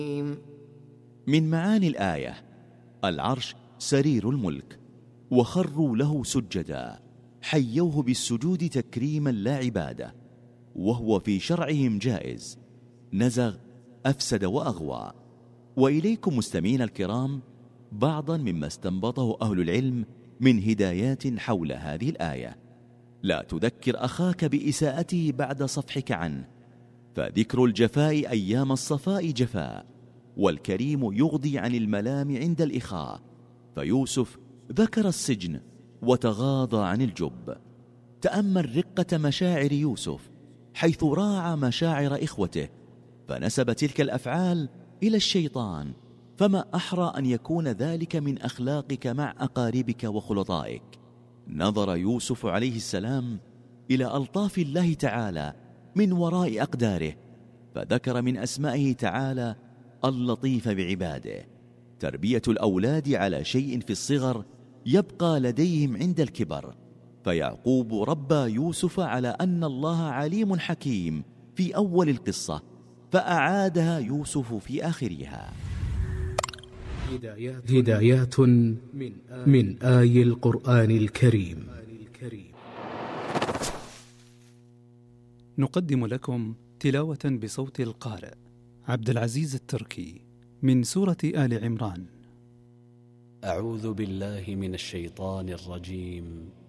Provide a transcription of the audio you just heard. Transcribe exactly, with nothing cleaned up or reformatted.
من معاني الآية: العرش سرير الملك، وخروا له سجدا، حيوه بالسجود تكريما لا عبادة، وهو في شرعهم جائز، نزغ أفسد وأغوى. وإليكم مستمعين الكرام بعضا مما استنبطه أهل العلم من هدايات حول هذه الآية. لا تذكر أخاك بإساءته بعد صفحك عنه، فذكر الجفاء أيام الصفاء جفاء، والكريم يغضي عن الملام عند الإخاء. فيوسف ذكر السجن وتغاضى عن الجب. تأمل رقة مشاعر يوسف حيث راعى مشاعر إخوته، فنسب تلك الأفعال إلى الشيطان، فما أحرى أن يكون ذلك من أخلاقك مع أقاربك وخلطائك. نظر يوسف عليه السلام إلى ألطاف الله تعالى من وراء أقداره، فذكر من أسمائه تعالى اللطيف بعباده. تربية الأولاد على شيء في الصغر يبقى لديهم عند الكبر، فيعقوب ربى يوسف على أن الله عليم حكيم في أول القصة، فأعادها يوسف في آخرها. هدايات من آي القرآن الكريم. نقدم لكم تلاوة بصوت القارئ عبد العزيز التركي من سورة آل عمران. أعوذ بالله من الشيطان الرجيم.